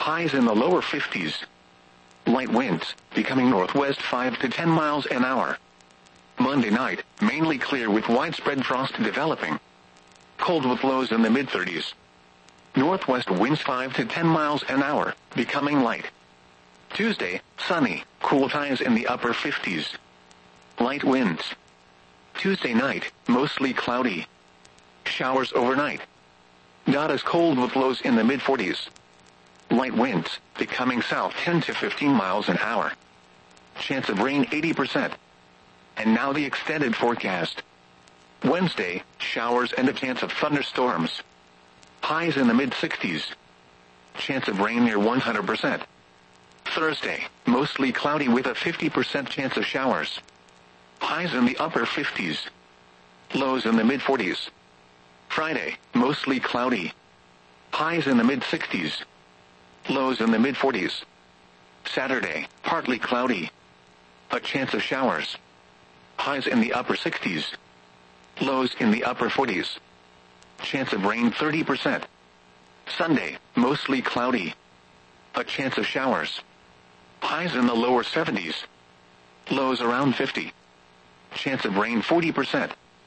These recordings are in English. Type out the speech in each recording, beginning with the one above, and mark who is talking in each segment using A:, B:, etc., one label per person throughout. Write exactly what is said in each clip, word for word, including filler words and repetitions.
A: Highs in the lower fifties. Light winds, becoming northwest five to ten miles an hour. Monday night, mainly clear with widespread frost developing. Cold with lows in the mid-thirties. Northwest winds five to ten miles an hour, becoming light. Tuesday, sunny, cool highs in the upper fifties. Light winds. Tuesday night, mostly cloudy. Showers overnight. Not as cold with lows in the mid-forties. Light winds, becoming south ten to fifteen miles an hour. Chance of rain eighty percent. And now the extended forecast. Wednesday, showers and a chance of thunderstorms. Highs in the mid-sixties. Chance of rain near one hundred percent. Thursday, mostly cloudy with a fifty percent chance of showers. Highs in the upper fifties. Lows in the mid-forties. Friday, mostly cloudy. Highs in the mid-sixties. Lows in the mid-forties. Saturday, partly cloudy. A chance of showers. Highs in the upper sixties. Lows in the upper forties. Chance of rain thirty percent. Sunday, mostly cloudy. A chance of showers. Highs in the lower seventies. Lows around fifty. Chance of rain forty percent.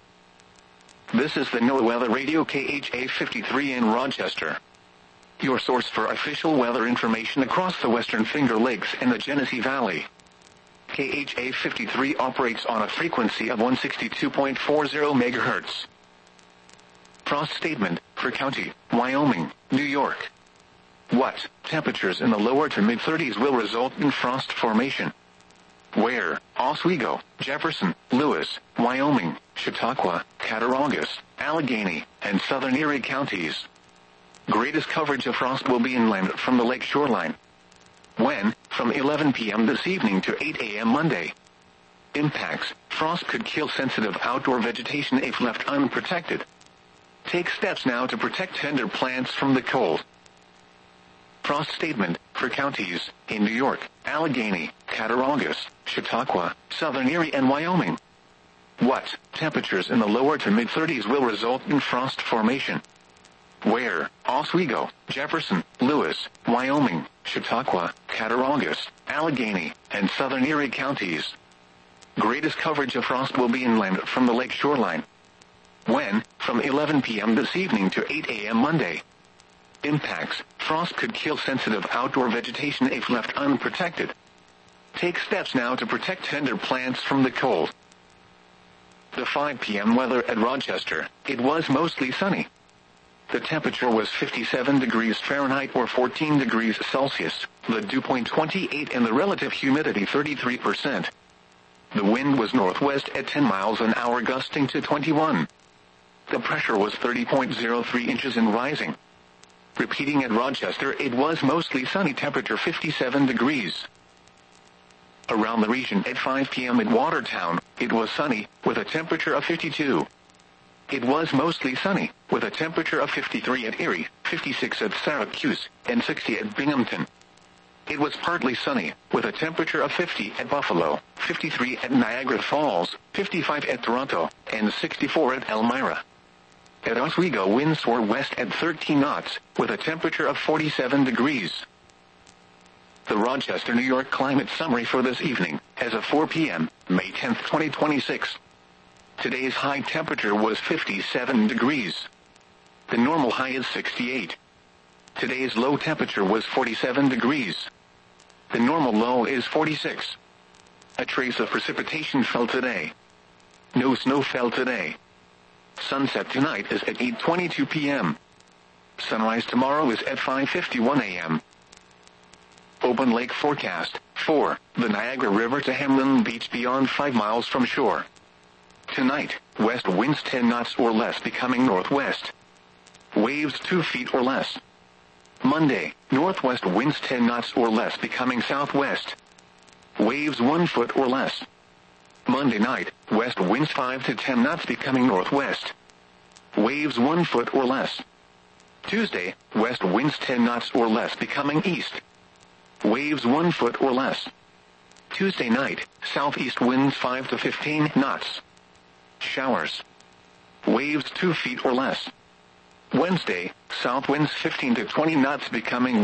A: This is the NOAA Weather Radio K H A fifty-three in Rochester. Your source for official weather information across the Western Finger Lakes and the Genesee Valley. K H A fifty-three operates on a frequency of one sixty-two point four zero megahertz. Frost statement for County, Wyoming, New York. What temperatures in the lower to mid-thirties will result in frost formation? Where? Oswego, Jefferson, Lewis, Wyoming, Chautauqua, Cattaraugus, Allegheny, and southern Erie counties. Greatest coverage of frost will be inland from the lake shoreline. When? From eleven p.m. this evening to eight a.m. Monday. Impacts: frost could kill sensitive outdoor vegetation if left unprotected. Take steps now to protect tender plants from the cold. Frost statement for counties in New York, Allegheny, Cattaraugus, Chautauqua, southern Erie, and Wyoming. What temperatures in the lower to mid-thirties will result in frost formation? Where? Oswego, Jefferson, Lewis, Wyoming, Chautauqua, Cattaraugus, Allegheny, and southern Erie counties. Greatest coverage of frost will be inland from the lake shoreline. When? From eleven p.m. this evening to eight a.m. Monday. Impacts: frost could kill sensitive outdoor vegetation if left unprotected. Take steps now to protect tender plants from the cold. The five p.m. weather at Rochester: it was mostly sunny. The temperature was fifty-seven degrees Fahrenheit or fourteen degrees Celsius, the dew point twenty-eight and the relative humidity thirty-three percent. The wind was northwest at ten miles an hour gusting to twenty-one. The pressure was thirty point zero three inches and rising. Repeating at Rochester, it was mostly sunny, temperature fifty-seven degrees. Around the region at five p.m. at Watertown, it was sunny, with a temperature of fifty-two. It was mostly sunny, with a temperature of fifty-three at Erie, fifty-six at Syracuse, and sixty at Binghamton. It was partly sunny, with a temperature of fifty at Buffalo, fifty-three at Niagara Falls, fifty-five at Toronto, and sixty-four at Elmira. At Oswego, winds were west at thirteen knots, with a temperature of forty-seven degrees. The Rochester, New York climate summary for this evening, as of four p.m., May tenth, twenty twenty-six. Today's high temperature was fifty-seven degrees. The normal high is sixty-eight. Today's low temperature was forty-seven degrees. The normal low is forty-six. A trace of precipitation fell today. No snow fell today. Sunset tonight is at eight twenty-two p.m. Sunrise tomorrow is at five fifty-one a.m. Open lake forecast, for the Niagara River to Hamlin Beach beyond five miles from shore. Tonight, west winds ten knots or less becoming northwest. Waves two feet or less. Monday, northwest winds ten knots or less becoming southwest. Waves one foot or less. Monday night, west winds five to ten knots becoming northwest. Waves one foot or less. Tuesday, west winds ten knots or less becoming east. Waves one foot or less. Tuesday night, southeast winds five to fifteen knots. Showers. Waves two feet or less. Wednesday, south winds fifteen to twenty knots becoming